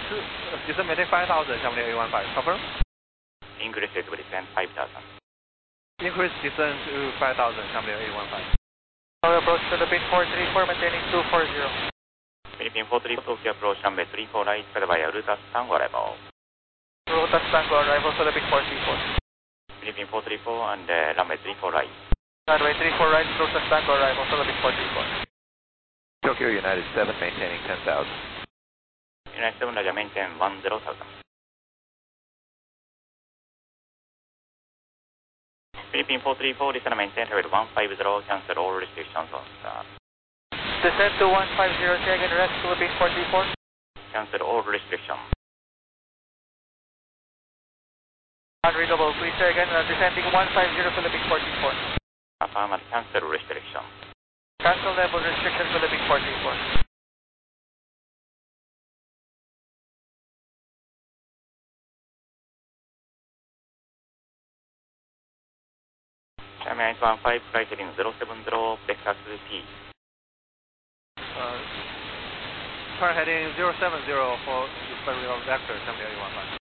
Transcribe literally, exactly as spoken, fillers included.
descend maintain five thousand, Germany A one five, confirm? Increase to descend five thousand. Increase descent to five thousand, Germany A one five. Now approach Philippine four three four, maintaining two forty. Philippine four three four, Tokyo approach runway three four right, fed by Rutas Tango arrival. Rutas Tango arrival, Philippine four three four. Philippine four three four and uh, runway three four right. Runway three four right, Rutas Tango arrival, Philippine four three four. Tokyo United seven, maintaining ten thousand. United seven, Roger, maintain one zero thousand. Philippine four three four, descend maintain headed one five zero, cancel all restrictions on start. Descend to one five zero, say again, rest, Philippine four three four. Cancel all restrictions. Unreadable, please say again, uh, descending one five zero, Philippine four three four. Affirm and cancel restrictions. Cancel level restriction, Philippine four three four. Germany eight one five, flight heading zero seven zero, vector T. Uh, turn heading zero seven zero for Imperial Vector, Germany A one five.